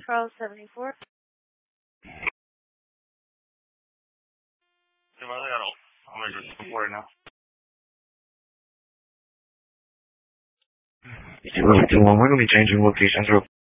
Charles 74. I'm going to just report it now. 2 we're going to be changing location.